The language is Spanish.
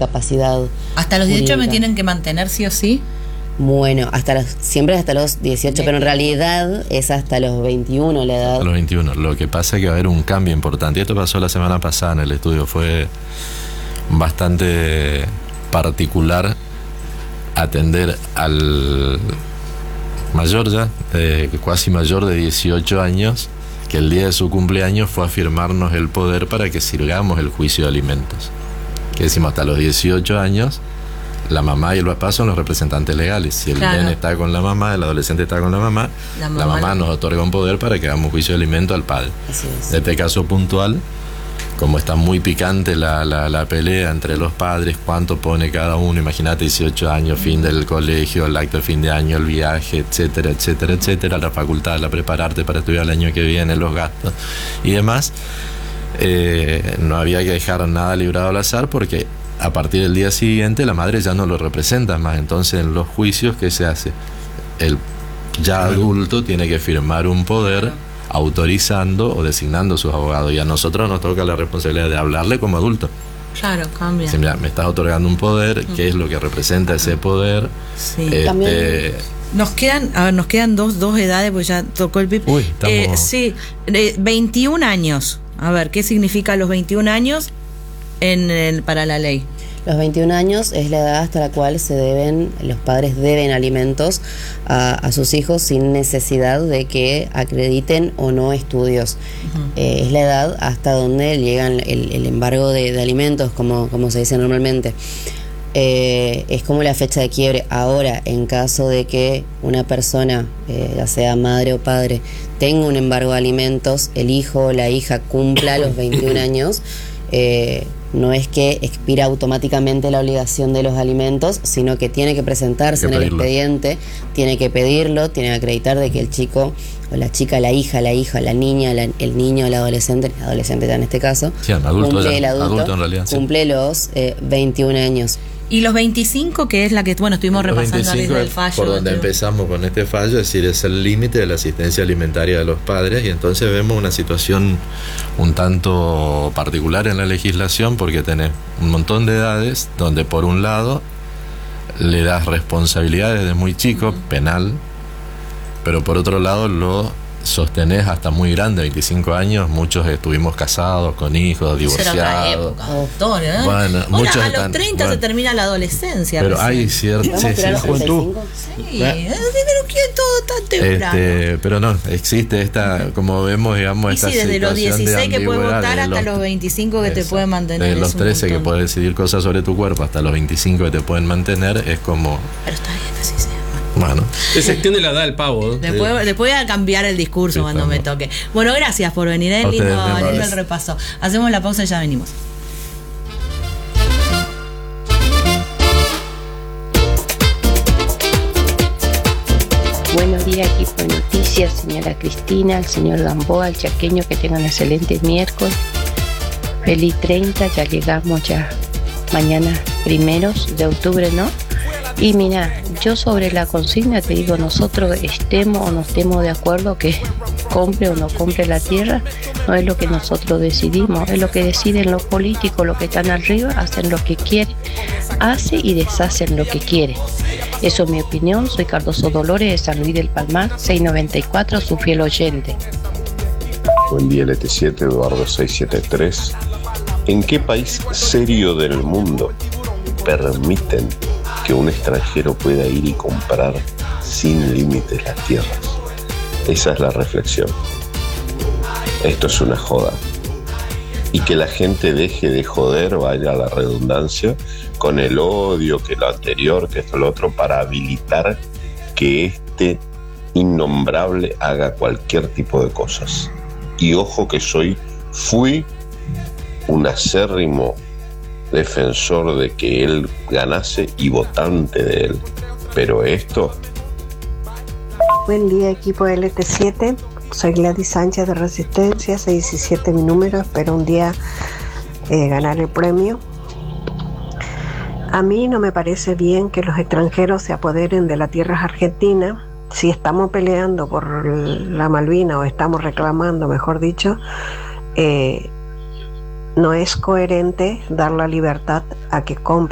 capacidad. ¿Hasta los 18 jurídica. me tienen que mantener sí o sí? Bueno, siempre hasta los 18, pero en realidad es hasta los 21 la edad. Hasta los 21. Lo que pasa es que va a haber un cambio importante. Y esto pasó la semana pasada en el estudio. Fue bastante particular atender al mayor ya, casi mayor de 18 años, que el día de su cumpleaños fue a firmarnos el poder para que sirvamos el juicio de alimentos. Que decimos, hasta los 18 años, la mamá y el papá son los representantes legales. Si el nene está con la mamá, el adolescente está con la mamá nos otorga un poder para que hagamos juicio de alimento al padre. Así es. En este caso puntual, como está muy picante la pelea entre los padres, cuánto pone cada uno, imagínate, 18 años, fin del colegio, el acto de fin de año, el viaje, etcétera, etcétera, etcétera, la facultad, la prepararte para estudiar el año que viene, los gastos y demás. No había que dejar nada librado al azar, porque a partir del día siguiente la madre ya no lo representa más. Entonces, en los juicios, ¿qué se hace? El ya adulto tiene que firmar un poder autorizando o designando sus abogados, y a nosotros nos toca la responsabilidad de hablarle como adulto. Claro, cambia. Si, mira, me estás otorgando un poder, ¿qué es lo que representa ese poder? Sí. Nos quedan dos edades, pues ya tocó el pip. Uy, estamos... 21 años. A ver, ¿qué significa los 21 años para la ley? Los 21 años es la edad hasta la cual los padres deben alimentos a sus hijos sin necesidad de que acrediten o no estudios. Es la edad hasta donde llegan el embargo de alimentos, como se dice normalmente. Es como la fecha de quiebre. Ahora, en caso de que una persona, ya sea madre o padre, tenga un embargo de alimentos, el hijo o la hija cumpla los 21 años, no es que expira automáticamente la obligación de los alimentos, sino que tiene que presentarse en el expediente, tiene que pedirlo, tiene que acreditar de que el chico o la chica, la hija, la niña, el niño, el adolescente ya en este caso, cumple los 21 años. Y los 25, que es la que estuvimos repasando desde el fallo. Por donde empezamos con este fallo, es decir, es el límite de la asistencia alimentaria de los padres, y entonces vemos una situación un tanto particular en la legislación, porque tenés un montón de edades donde por un lado le das responsabilidades desde muy chico, penal, pero por otro lado lo sostenés hasta muy grande, 25 años, muchos estuvimos casados, con hijos, divorciados. Era otra época, doctor, ¿eh? Bueno, muchos a los 30 se termina la adolescencia. Pero hay cierta juventud. Sí, pero que todo tan temprano. Pero no, existe esta, como vemos, digamos, esta situación desde los 16 que puedes votar hasta los 25 que te pueden mantener. Desde los 13 que puedes decidir cosas sobre tu cuerpo hasta los 25 que te pueden mantener, es como... Pero está bien, así sea. Bueno. Se extiende la edad del pavo. Después voy a cambiar el discurso cuando me toque. Bueno, gracias por venir, lindo el repaso. Hacemos la pausa y ya venimos. Buenos días, equipo de noticias, señora Cristina, el señor Gamboa, el chaqueño, que tengan un excelente miércoles. Feliz 30, ya llegamos mañana 1 de octubre, ¿no? Y mira, yo sobre la consigna te digo, nosotros estemos o no estemos de acuerdo que compre o no compre la tierra, no es lo que nosotros decidimos, es lo que deciden los políticos, los que están arriba, hacen lo que quieren, hacen y deshacen lo que quieren. Eso es mi opinión. Soy Cardoso Dolores de San Luis del Palmar, 694, su fiel oyente. Buen día, LT7, Eduardo 673. ¿En qué país serio del mundo permiten que un extranjero pueda ir y comprar sin límites las tierras? Esa es la reflexión. Esto es una joda. Y que la gente deje de joder, vaya a la redundancia, con el odio, que lo anterior, que esto, lo otro, para habilitar que este innombrable haga cualquier tipo de cosas. Y ojo que fui un acérrimo defensor de que él ganase y votante de él. Pero esto... Buen día, equipo LT7. Soy Gladys Sánchez de Resistencia, 617 mi número. Espero un día ganar el premio. A mí no me parece bien que los extranjeros se apoderen de las tierras argentinas. Si estamos peleando por la Malvina, o estamos reclamando, mejor dicho, no es coherente dar la libertad a que compren